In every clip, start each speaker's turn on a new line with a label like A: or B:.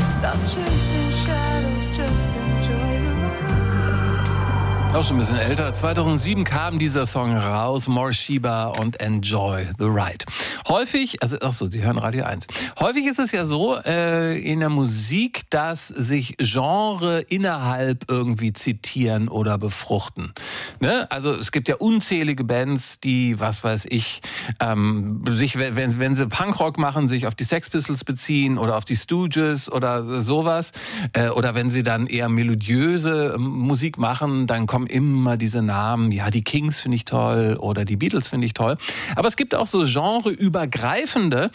A: Stop chasing shadows, just enjoy the ride.
B: Auch schon ein bisschen älter. 2007 kam dieser Song raus, More Sheba und Enjoy the Ride. Häufig, Sie hören Radio 1. Häufig ist es ja so in der Musik, dass sich Genre innerhalb irgendwie zitieren oder befruchten. Ne? Also es gibt ja unzählige Bands, die, was weiß ich, sich, wenn sie Punkrock machen, sich auf die Sex Pistols beziehen oder auf die Stooges oder sowas. Oder wenn sie dann eher melodiöse Musik machen, dann kommen immer diese Namen. Ja, die Kings finde ich toll oder die Beatles finde ich toll. Aber es gibt auch so genreübergreifende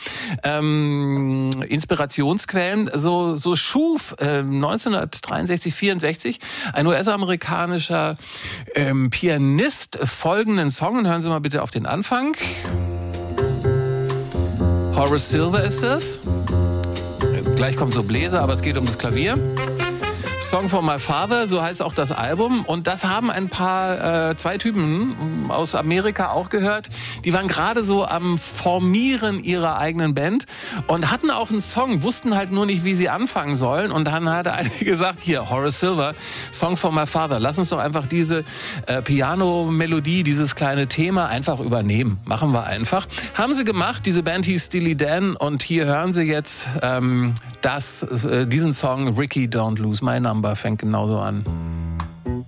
B: Inspirationsquellen. So schuf 1963, 64 ein US-amerikanischer Pianist folgenden Song. Und hören Sie mal bitte auf den Anfang. Horace Silver ist das. Gleich kommt so Bläser, aber es geht um das Klavier. Song for My Father, so heißt auch das Album. Und das haben ein paar, zwei Typen aus Amerika auch gehört. Die waren gerade so am Formieren ihrer eigenen Band und hatten auch einen Song, wussten halt nur nicht, wie sie anfangen sollen. Und dann hat einer gesagt, hier, Horace Silver, Song for My Father. Lass uns doch einfach diese Piano-Melodie, dieses kleine Thema einfach übernehmen. Machen wir einfach. Haben sie gemacht, diese Band hieß Steely Dan. Und hier hören Sie jetzt diesen Song, Ricky Don't Lose My Number, fängt genauso an.